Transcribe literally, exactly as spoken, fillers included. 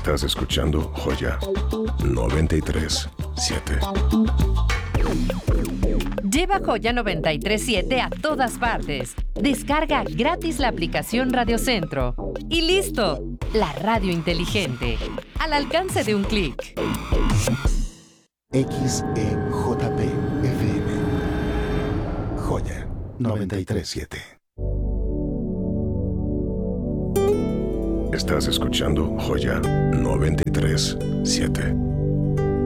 Estás escuchando Joya noventa y tres siete. Lleva Joya noventa y tres siete a todas partes. Descarga gratis la aplicación Radio Centro. Y listo, la radio inteligente, al alcance de un clic. X E J P F M. Joya noventa y tres siete. Estás escuchando Joya noventa y tres siete.